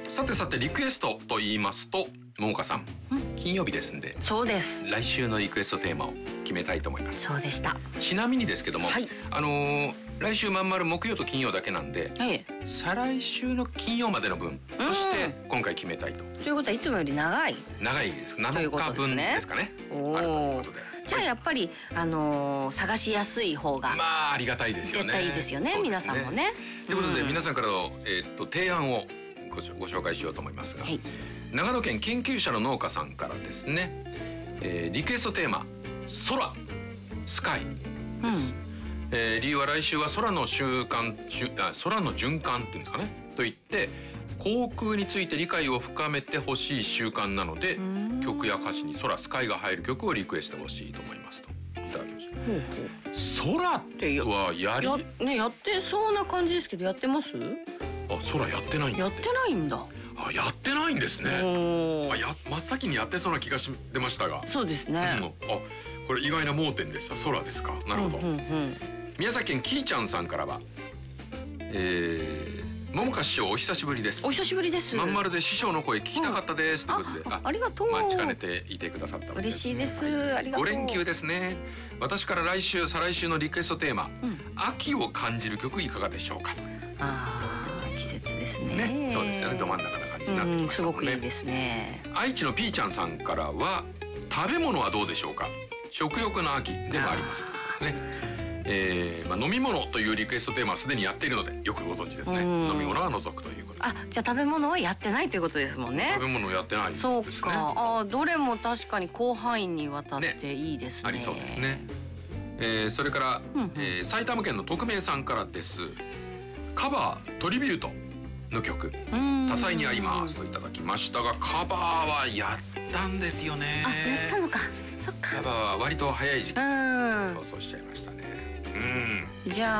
さてさて、リクエストと言いますと、桃香さん、金曜日ですんで、 そうです。 来週のリクエストテーマを決めたいと思います。 そうでした。 ちなみにですけども、 はい、 来週まんまる木曜と金曜だけなんで、再来週の金曜までの分として今回決めたいと。 ということはいつもより長いです。 7日分ですかね。 おお。じゃあやっぱり探しやすい方がまあありがたいですよね。 絶対いいですよね、皆さんもね。 ということで、皆さんからの提案をご紹介しようと思いますが、長野県研究者の農家さんからですね、リクエストテーマ空スカイです。理由は来週は空の循環っていうんですかねと言って、航空について理解を深めてほしい習慣なので、曲や歌詞に空スカイが入る曲をリクエストほしいと思いますといただきました。空ってはやってそうな感じですけど、やってます？ 空やってないんだ。 やってないんだ。 やってないんですね。真っ先にやってそうな気がしてましたが。 そうですね。 これ意外な盲点でした。空ですか。なるほど。宮崎県きーちゃんさんからは、桃香師匠お久しぶりです。 お久しぶりです。 まんまるで師匠の声聞きたかったですということで、 ありがとう。 待ちかねていてくださった嬉しいです。ありがとう。 5連休ですね。私から来週再来週のリクエストテーマ、秋を感じる曲いかがでしょうか。 季節ですね。 そうですよね。ど真ん中な感じになってきましたもんね。 すごくいいですね。 愛知のピーちゃんさんからは、食べ物はどうでしょうか。食欲の秋でもありますね。飲み物というリクエストテーマはすでにやっているのでよくご存知ですね。飲み物は除くということで。 じゃあ食べ物はやってないということですもんね。 食べ物やってないですね。 そうか。どれも確かに広範囲にわたっていいですね。 ありそうですね。それから、埼玉県の匿名さんからです。カバートリビュートの曲多彩にありますといただきましたが、カバーはやったんですよね。 やったのか。そっか。 カバーは割と早い時期放送しちゃいましたね。じゃあ